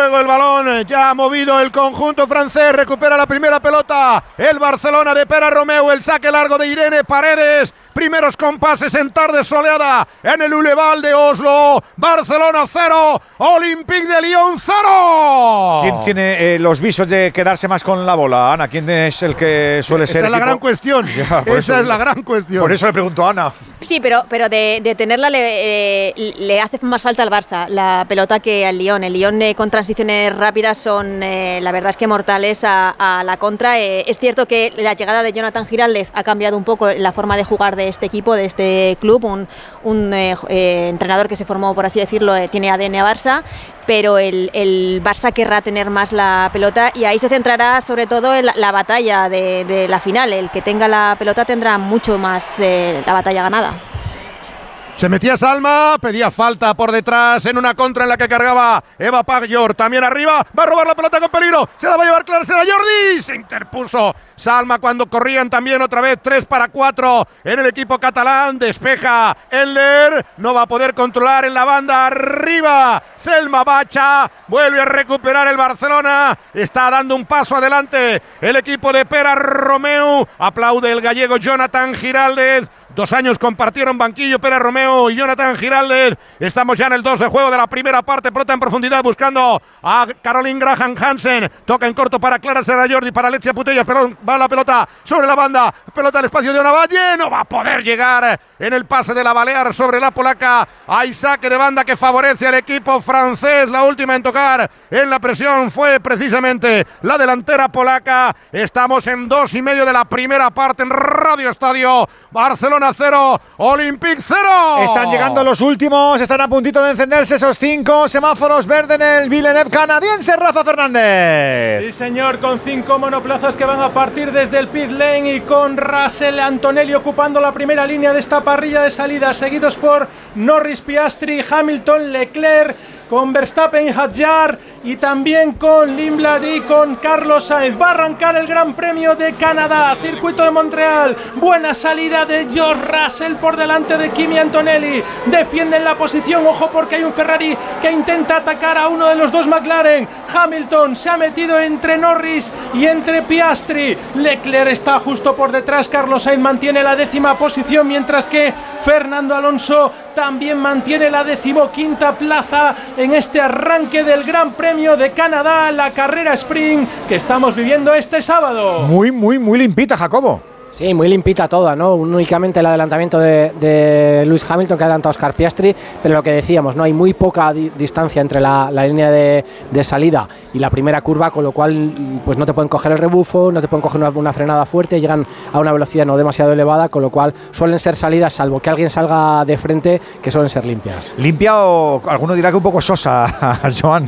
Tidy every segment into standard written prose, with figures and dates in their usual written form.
juego el balón, ya ha movido el conjunto francés, recupera la primera pelota, el Barcelona de Pere Romeu, el saque largo de Irene Paredes, primeros compases en tarde soleada en el Boulevard de Oslo, Barcelona 0, Olympique de Lyon 0. ¿Quién tiene los visos de quedarse más con la bola, Ana? ¿Quién es el que suele ser? Esa es la gran cuestión, esa es la gran cuestión. Por eso le pregunto a Ana. Sí, pero de tenerla le hace más falta al Barça la pelota que al Lyon. El Lyon con transiciones rápidas son, la verdad es que mortales a la contra. Es cierto que la llegada de Jonathan Giraldez ha cambiado un poco la forma de jugar de este equipo, de este club. Un entrenador que se formó, por así decirlo, tiene ADN Barça, pero el Barça querrá tener más la pelota y ahí se centrará sobre todo en la batalla de la final. El que tenga la pelota tendrá mucho más la batalla ganada. Se metía Salma, pedía falta por detrás en una contra en la que cargaba Eva Paglior. También arriba, va a robar la pelota con peligro. Se la va a llevar Clara, será Jordi. Se interpuso Salma cuando corrían también otra vez 3 para 4 en el equipo catalán. Despeja Eller, no va a poder controlar en la banda arriba. Selma Bacha, vuelve a recuperar el Barcelona. Está dando un paso adelante el equipo de Pere Romeu. Aplaude el gallego Jonathan Giraldez. 2 años compartieron banquillo Pere Romeu y Jonathan Giraldez. Estamos ya en el 2 de juego de la primera parte. Pelota en profundidad buscando a Caroline Graham Hansen. Toca en corto para Clara Serra-Jordi, para Alexia Putellas. Pero va la pelota sobre la banda. Pelota al espacio de Ona Valle. No va a poder llegar en el pase de la Balear sobre la polaca. Hay saque de banda que favorece al equipo francés. La última en tocar en la presión fue precisamente la delantera polaca. Estamos en 2:30 de la primera parte en Radio Estadio. Barcelona 0, Olympique 0. Están llegando los últimos, están a puntito de encenderse esos 5 semáforos verdes en el Villeneuve canadiense. Rafa Fernández. Sí, señor, con 5 monoplazas que van a partir desde el pit lane y con Russell Antonelli ocupando la primera línea de esta parrilla de salida, seguidos por Norris, Piastri, Hamilton, Leclerc, con Verstappen, Hadjar y también con Lindblad y con Carlos Sainz. Va a arrancar el Gran Premio de Canadá, circuito de Montreal. Buena salida de George Russell por delante de Kimi Antonelli. Defienden la posición, ojo porque hay un Ferrari que intenta atacar a uno de los dos McLaren. Hamilton se ha metido entre Norris y entre Piastri. Leclerc está justo por detrás. Carlos Sainz mantiene la 10ª posición, mientras que Fernando Alonso también mantiene la 15ª plaza en este arranque del Gran Premio de Canadá, la carrera sprint que estamos viviendo este sábado. Muy limpita, Jacobo. Sí, muy limpita toda, ¿no? Únicamente el adelantamiento de Lewis Hamilton, que ha adelantado a Oscar Piastri, pero lo que decíamos, ¿no? Hay muy poca distancia entre la línea de salida y la primera curva, con lo cual pues no te pueden coger el rebufo, no te pueden coger una frenada fuerte, llegan a una velocidad no demasiado elevada, con lo cual suelen ser salidas, salvo que alguien salga de frente, que suelen ser limpias. Limpia o alguno dirá que un poco sosa, Joan. Sí,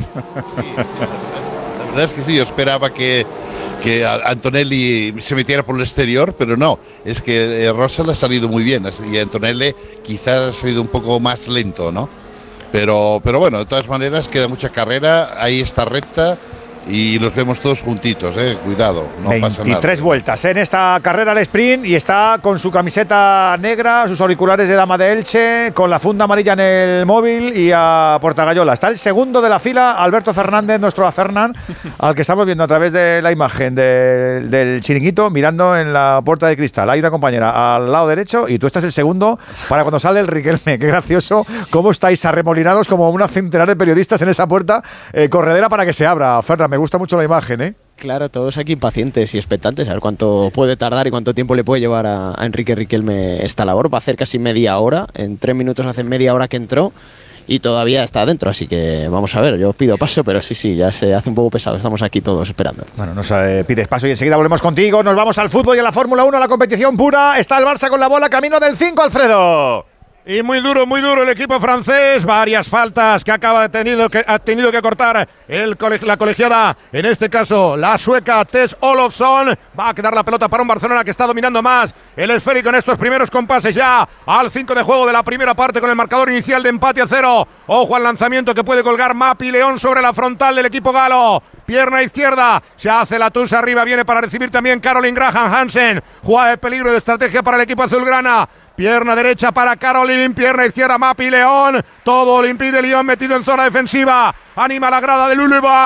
la verdad es que sí, yo esperaba que Antonelli se metiera por el exterior, pero no, es que Russell ha salido muy bien y Antonelli quizás ha sido un poco más lento, ¿no? Pero bueno, de todas maneras queda mucha carrera, ahí está recta y los vemos todos juntitos, cuidado, no pasa nada. 23 vueltas en esta carrera al sprint y está con su camiseta negra, sus auriculares de dama de Elche, con la funda amarilla en el móvil y a Portagayola. Está el segundo de la fila, Alberto Fernández, nuestro Afernan, al que estamos viendo a través de la imagen del chiringuito, mirando en la puerta de cristal. Hay una compañera al lado derecho y tú estás el segundo para cuando sale el Riquelme. Qué gracioso, cómo estáis arremolinados como una centenar de periodistas en esa puerta corredera para que se abra. Fernan, me gusta mucho la imagen, ¿eh? Claro, todos aquí impacientes y expectantes a ver cuánto puede tardar y cuánto tiempo le puede llevar a Enrique Riquelme esta labor. Va a hacer casi media hora, en 3 minutos hace media hora que entró y todavía está adentro, así que vamos a ver, yo pido paso, pero sí, ya se hace un poco pesado, estamos aquí todos esperando. Bueno, nos pides paso y enseguida volvemos contigo, nos vamos al fútbol y a la Fórmula 1, a la competición pura. Está el Barça con la bola, camino del 5, Alfredo. Y muy duro el equipo francés. Varias faltas que ha tenido que cortar la colegiada. En este caso, la sueca Tess Olofsson. Va a quedar la pelota para un Barcelona que está dominando más el esférico en estos primeros compases. Ya al 5 de juego de la primera parte con el marcador inicial de empate a 0. Ojo al lanzamiento que puede colgar Mapi León sobre la frontal del equipo galo. Pierna izquierda, se hace la tusa arriba. Viene para recibir también Caroline Graham Hansen. Jugada de peligro y de estrategia para el equipo azulgrana. Pierna derecha para Caroline, pierna izquierda Mapi León. Todo Olympique de Lyon metido en zona defensiva. Anima la grada del Boulevard.